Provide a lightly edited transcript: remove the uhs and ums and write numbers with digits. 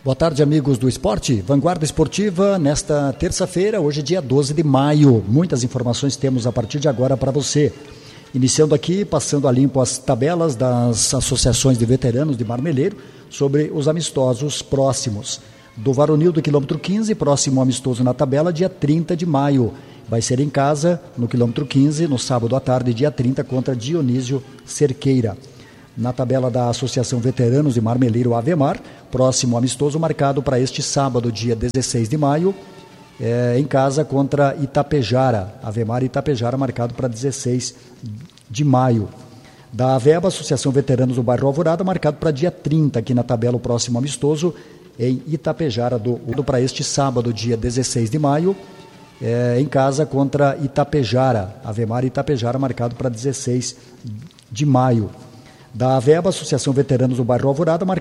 Boa tarde, amigos do esporte. Vanguarda Esportiva, nesta terça-feira, hoje dia 12 de maio. Muitas informações temos a partir de agora para você. Iniciando aqui, passando a limpo as tabelas das associações de veteranos de Marmeleiro sobre os amistosos próximos. Do Varonil do quilômetro 15, próximo amistoso na tabela, dia 30 de maio. Vai ser em casa, no quilômetro 15, no sábado à tarde, dia 30, contra Dionísio Cerqueira. Na tabela da Associação Veteranos de Marmeleiro Avemar, próximo amistoso marcado para este sábado, dia 16 de maio, em casa contra Itapejara. Avemar Itapejara marcado para 16 de maio. Da Aveba, Associação Veteranos do Bairro Alvorada, marcado para dia 30, aqui na tabela o próximo amistoso, em Itapejara, para este sábado, dia 16 de maio, em casa contra Itapejara. Avemar Itapejara marcado para 16 de maio. Da Aveba, Associação Veteranos do Bairro Alvorada, marcado